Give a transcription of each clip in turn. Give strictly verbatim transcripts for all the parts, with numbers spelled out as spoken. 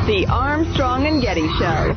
The Armstrong and Getty Show.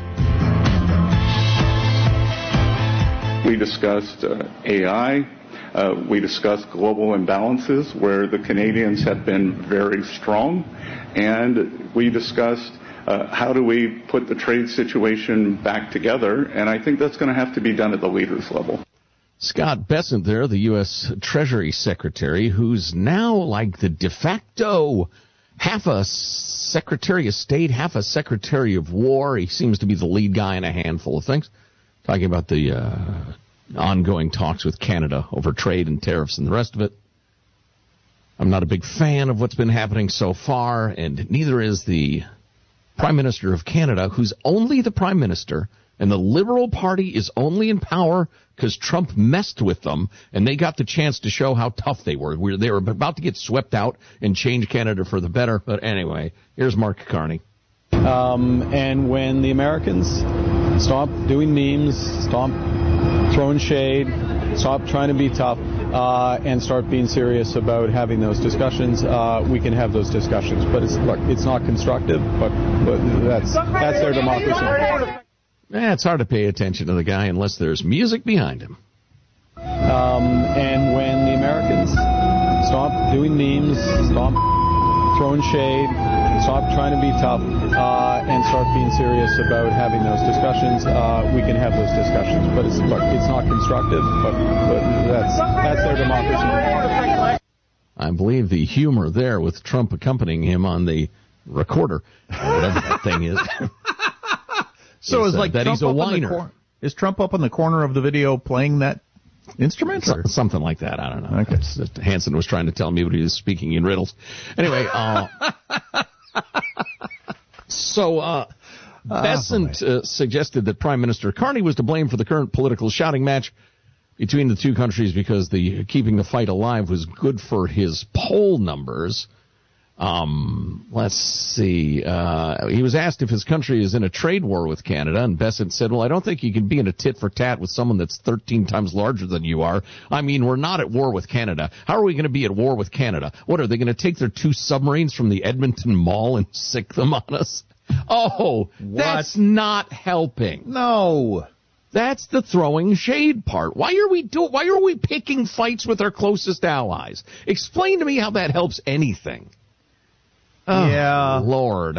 We discussed uh, A I. Uh, we discussed global imbalances where the Canadians have been very strong. And we discussed uh, how do we put the trade situation back together. And I think that's going to have to be done at the leaders level. Scott Bessent there, the U S Treasury Secretary, who's now like the de facto half a Secretary of State, half a Secretary of War. He seems to be the lead guy in a handful of things. Talking about the uh, ongoing talks with Canada over trade and tariffs and the rest of it. I'm not a big fan of what's been happening so far, and neither is the Prime Minister of Canada, who's only the Prime Minister, and the Liberal Party is only in power because Trump messed with them, and they got the chance to show how tough they were. They were about to get swept out and change Canada for the better. But anyway, here's Mark Carney. Um, and when the Americans stop doing memes, stop throwing shade, stop trying to be tough, uh, and start being serious about having those discussions, uh, we can have those discussions. But it's look, it's not constructive, but, but that's that's their democracy. Eh, it's hard to pay attention to the guy unless there's music behind him. Um, and when the Americans stop doing memes, stop throwing shade, stop trying to be tough, uh, and start being serious about having those discussions, uh, we can have those discussions. But it's look, it's not constructive, but, but that's that's their democracy. I believe the humor there with Trump accompanying him on the recorder, or whatever that thing is. So is, is like uh, that Trump he's a up whiner. Cor- is Trump up on the corner of the video playing that instrument? So, something like that. I don't know. Okay. Just, Hanson was trying to tell me what he was speaking in riddles. Anyway, uh, so uh, Bessent uh, suggested that Prime Minister Carney was to blame for the current political shouting match between the two countries because the keeping the fight alive was good for his poll numbers. Um, let's see. Uh, he was asked if his country is in a trade war with Canada, and Bessent said, well, I don't think you can be in a tit-for-tat with someone that's thirteen times larger than you are. I mean, we're not at war with Canada. How are we going to be at war with Canada? What, are they going to take their two submarines from the Edmonton Mall and sink them on us? Oh, what? That's not helping. No. That's the throwing shade part. Why are we do? Why are we picking fights with our closest allies? Explain to me how that helps anything. Oh, yeah, Lord. Uh,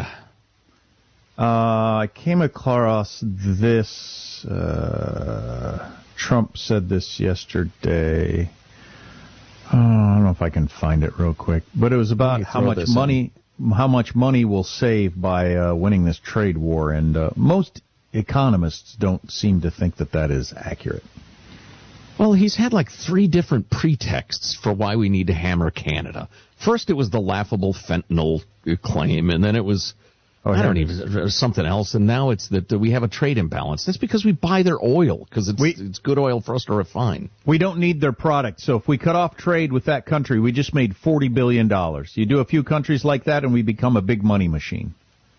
I came across this. Uh, Trump said this yesterday. Uh, I don't know if I can find it real quick, but it was about how much money, in. how much money we'll save by uh, winning this trade war, and uh, most economists don't seem to think that that is accurate. Well, he's had like three different pretexts for why we need to hammer Canada. First, it was the laughable fentanyl claim, and then it was, oh, I don't even, something else, and now it's that we have a trade imbalance. That's because we buy their oil, because it's, it's good oil for us to refine. We don't need their product, so if we cut off trade with that country, we just made forty billion dollars. You do a few countries like that, and we become a big money machine.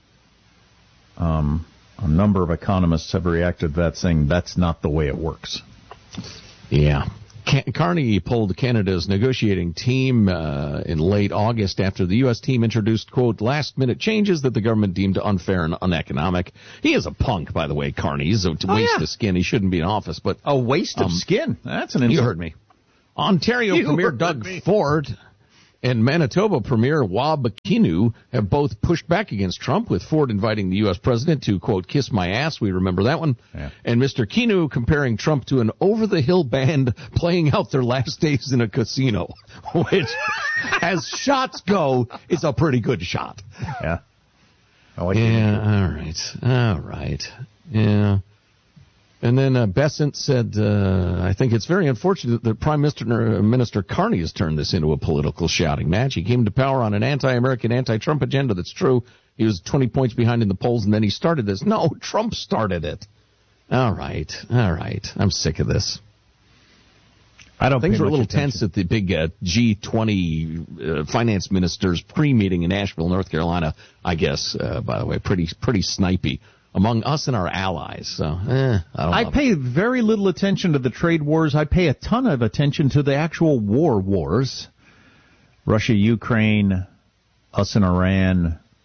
Um, a number of economists have reacted to that, saying that's not the way it works. Yeah. Carney pulled Canada's negotiating team uh, in late August after the U S team introduced, quote, last-minute changes that the government deemed unfair and uneconomic. He is a punk, by the way, Carney. He's a oh, waste yeah. of skin. He shouldn't be in office. But A waste um, of skin? That's an insult. You heard me. Ontario you Premier Doug me. Ford and Manitoba Premier Wab Kinew have both pushed back against Trump, with Ford inviting the U S president to, quote, kiss my ass. We remember that one. Yeah. And Mister Kinew comparing Trump to an over-the-hill band playing out their last days in a casino, which, as shots go, is a pretty good shot. Yeah. I like yeah, all right. All right. Yeah. And then uh, Bessent said, uh, I think it's very unfortunate that Prime Minister, Minister Carney has turned this into a political shouting match. He came to power on an anti-American, anti-Trump agenda. That's true. He was twenty points behind in the polls, and then he started this. No, Trump started it. All right. All right. I'm sick of this. I don't Things were a little attention. tense at the big uh, G twenty uh, finance ministers pre-meeting in Asheville, North Carolina, I guess, uh, by the way. Pretty, pretty snipey among us and our allies. So, eh, I don't I love pay it. very little attention to the trade wars. I pay a ton of attention to the actual war wars. Russia, Ukraine, us and Iran,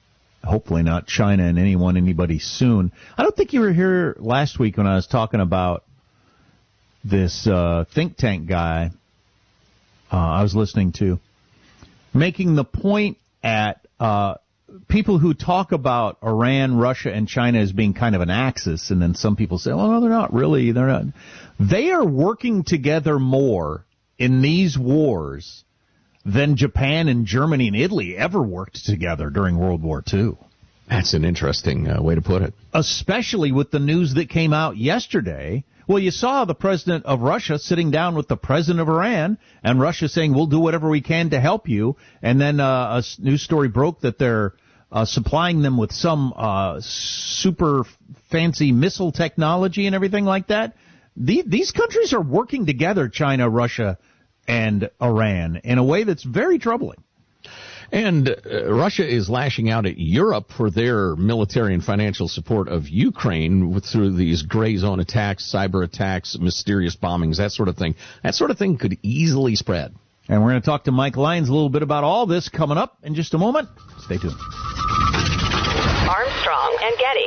hopefully not China and anyone, anybody soon. I don't think you were here last week when I was talking about this uh, think tank guy uh, I was listening to, making the point at uh, people who talk about Iran, Russia, and China as being kind of an axis, and then some people say, well, no, they're not really. They're not. They are working together more in these wars than Japan and Germany and Italy ever worked together during World War Two. That's an interesting uh, way to put it. Especially with the news that came out yesterday. Well, you saw the president of Russia sitting down with the president of Iran, and Russia saying, we'll do whatever we can to help you. And then uh, a news story broke that they're uh, supplying them with some uh, super fancy missile technology and everything like that. The, these countries are working together, China, Russia, and Iran, in a way that's very troubling. And uh, Russia is lashing out at Europe for their military and financial support of Ukraine with, through these gray zone attacks, cyber attacks, mysterious bombings, that sort of thing. That sort of thing could easily spread. And we're going to talk to Mike Lyons a little bit about all this coming up in just a moment. Stay tuned. Armstrong and Getty.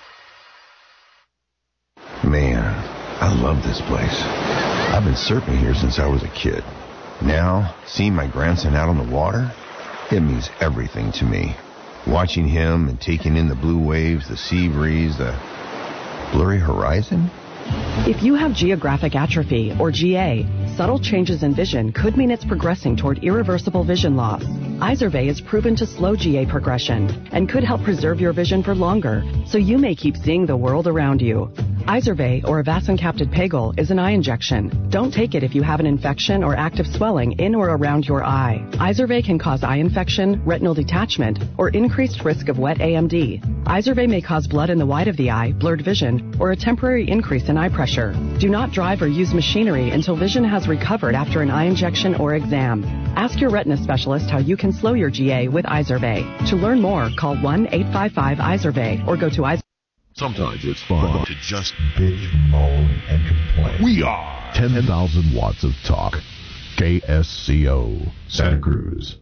Man, I love this place. I've been surfing here since I was a kid. Now, seeing my grandson out on the water, it means everything to me. Watching him and taking in the blue waves, the sea breeze, the blurry horizon. If you have geographic atrophy, or G A, subtle changes in vision could mean it's progressing toward irreversible vision loss. Izervay is proven to slow G A progression and could help preserve your vision for longer, so you may keep seeing the world around you. Izervay, or avacincaptad pegol, is an eye injection. Don't take it if you have an infection or active swelling in or around your eye. Izervay can cause eye infection, retinal detachment, or increased risk of wet A M D. Izervay may cause blood in the white of the eye, blurred vision, or a temporary increase in eye pressure. Do not drive or use machinery until vision has recovered after an eye injection or exam. Ask your retina specialist how you can slow your G A with Izervay. To learn more, call one eight five five Izervay or go to Izervay. Sometimes it's fun to just bitch, moan, and complain. We are ten thousand watts of talk. K S C O, Santa Cruz.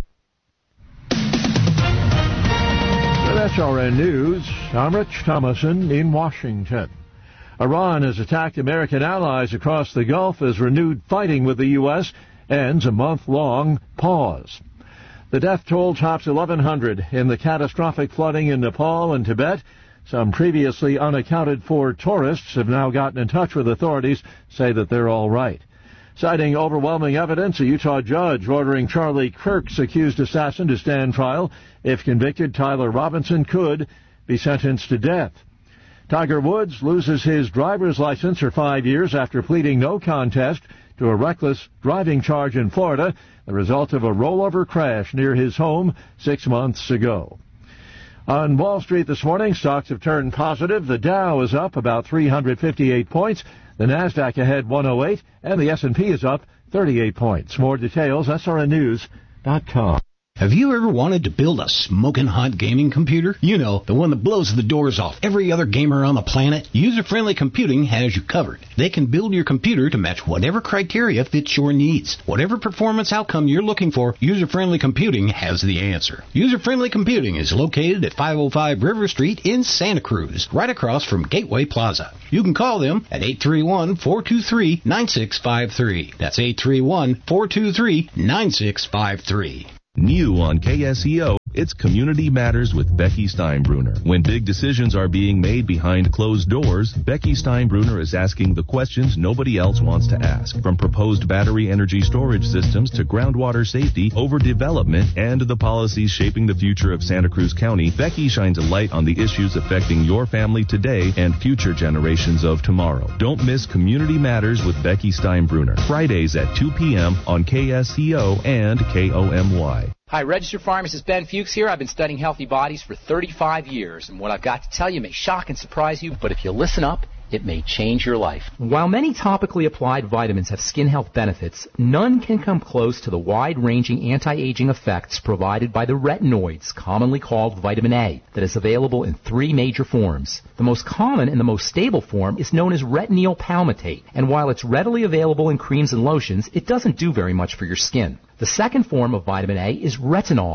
That's R N News. I'm Rich Thomason in Washington. Iran has attacked American allies across the Gulf as renewed fighting with the U S ends a month-long pause. The death toll tops eleven hundred in the catastrophic flooding in Nepal and Tibet. Some previously unaccounted-for tourists have now gotten in touch with authorities, say that they're all right. Citing overwhelming evidence, a Utah judge ordering Charlie Kirk's accused assassin to stand trial. If convicted, Tyler Robinson could be sentenced to death. Tiger Woods loses his driver's license for five years after pleading no contest to a reckless driving charge in Florida, the result of a rollover crash near his home six months ago. On Wall Street this morning, stocks have turned positive. The Dow is up about three hundred fifty-eight points. The Nasdaq ahead one oh eight, and the S and P is up thirty-eight points. More details, S R N news dot com. Have you ever wanted to build a smoking hot gaming computer? You know, the one that blows the doors off every other gamer on the planet? User-Friendly Computing has you covered. They can build your computer to match whatever criteria fits your needs. Whatever performance outcome you're looking for, User-Friendly Computing has the answer. User-Friendly Computing is located at five oh five River Street in Santa Cruz, right across from Gateway Plaza. You can call them at eight three one, four two three, nine six five three. That's eight three one, four two three, nine six five three. New on K S E O, it's Community Matters with Becky Steinbruner. When big decisions are being made behind closed doors, Becky Steinbruner is asking the questions nobody else wants to ask. From proposed battery energy storage systems to groundwater safety, overdevelopment, and the policies shaping the future of Santa Cruz County, Becky shines a light on the issues affecting your family today and future generations of tomorrow. Don't miss Community Matters with Becky Steinbruner, Fridays at two p.m. on K S E O and K O M Y. Hi, registered pharmacist Ben Fuchs here. I've been studying healthy bodies for thirty-five years, and what I've got to tell you may shock and surprise you, but if you listen up, it may change your life. While many topically applied vitamins have skin health benefits, none can come close to the wide-ranging anti-aging effects provided by the retinoids, commonly called vitamin A, that is available in three major forms. The most common and the most stable form is known as retinol palmitate, and while it's readily available in creams and lotions, it doesn't do very much for your skin. The second form of vitamin A is retinol.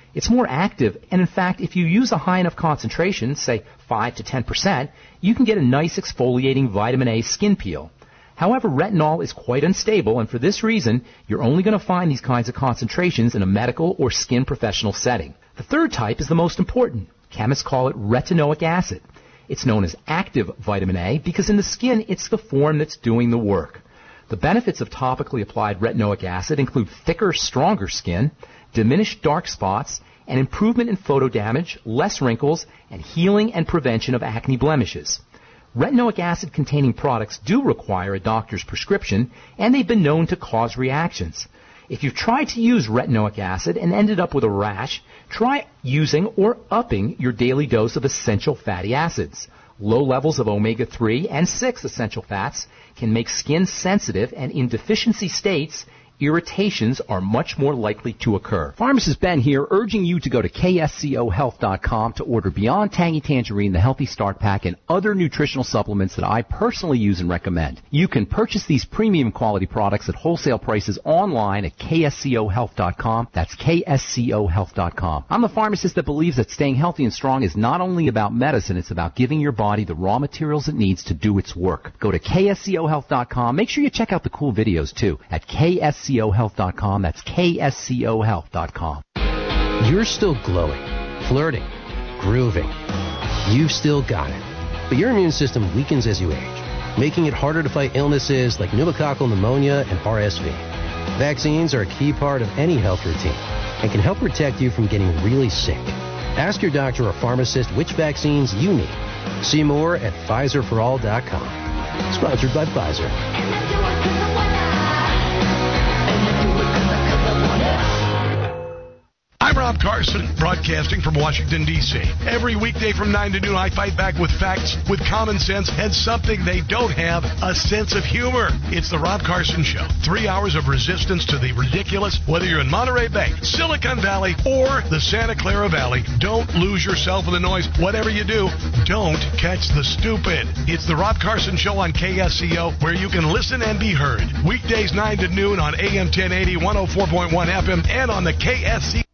It's more active, and in fact, if you use a high enough concentration, say five to ten percent, you can get a nice exfoliating vitamin A skin peel. However, retinol is quite unstable, and for this reason, you're only going to find these kinds of concentrations in a medical or skin professional setting. The third type is the most important. Chemists call it retinoic acid. It's known as active vitamin A because in the skin, it's the form that's doing the work. The benefits of topically applied retinoic acid include thicker, stronger skin, diminished dark spots, and improvement in photo damage, less wrinkles, and healing and prevention of acne blemishes. Retinoic acid-containing products do require a doctor's prescription, and they've been known to cause reactions. If you've tried to use retinoic acid and ended up with a rash, try using or upping your daily dose of essential fatty acids. Low levels of omega three and six essential fats can make skin sensitive, and in deficiency states, irritations are much more likely to occur. Pharmacist Ben here, urging you to go to K S C O health dot com to order Beyond Tangy Tangerine, the Healthy Start Pack, and other nutritional supplements that I personally use and recommend. You can purchase these premium quality products at wholesale prices online at K S C O health dot com. That's K S C O health dot com. I'm the pharmacist that believes that staying healthy and strong is not only about medicine, it's about giving your body the raw materials it needs to do its work. Go to K S C O health dot com. Make sure you check out the cool videos, too, at K S C O health dot com. That's K S C O health dot com. You're still glowing, flirting, grooving. You've still got it. But your immune system weakens as you age, making it harder to fight illnesses like pneumococcal pneumonia and R S V. Vaccines are a key part of any health routine and can help protect you from getting really sick. Ask your doctor or pharmacist which vaccines you need. See more at Pfizer for all dot com. Sponsored by Pfizer. I'm Rob Carson, broadcasting from Washington, D C Every weekday from nine to noon, I fight back with facts, with common sense, and something they don't have, a sense of humor. It's the Rob Carson Show. Three hours of resistance to the ridiculous, whether you're in Monterey Bay, Silicon Valley, or the Santa Clara Valley. Don't lose yourself in the noise. Whatever you do, don't catch the stupid. It's the Rob Carson Show on K S C O, where you can listen and be heard. Weekdays nine to noon on A M ten eighty, one oh four point one F M, and on the K S C O